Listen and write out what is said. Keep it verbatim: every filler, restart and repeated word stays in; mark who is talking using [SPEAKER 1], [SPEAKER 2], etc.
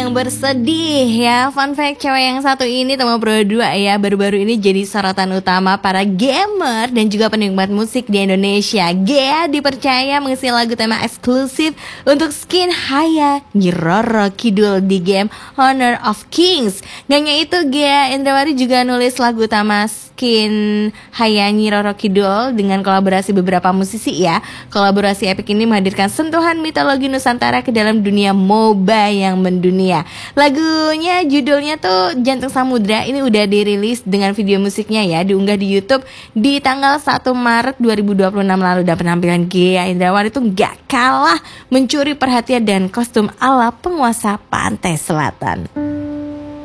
[SPEAKER 1] yang bersedih ya. Fun fact, cewek yang satu ini Tama Pro dua ya, baru-baru ini jadi sorotan utama para gamer dan juga penikmat musik di Indonesia. Gea dipercaya mengisi lagu tema eksklusif untuk skin Haya Nyi Roro Kidul di game Honor of Kings. Gak hanya itu, Gea Indrawari juga nulis lagu utama skin Haya Nyi Roro Kidul dengan kolaborasi beberapa musisi ya. Kolaborasi epik ini menghadirkan sentuhan mitologi Nusantara ke dalam dunia MOBA yang mendunia. Lagunya judulnya tuh Jantung Samudra, ini udah dirilis dengan video musiknya ya, diunggah di YouTube di tanggal satu Maret dua ribu dua puluh enam lalu. Dan penampilan Gea Indrawari tuh gak kalah mencuri perhatian dan kostum ala penguasa pantai selatan.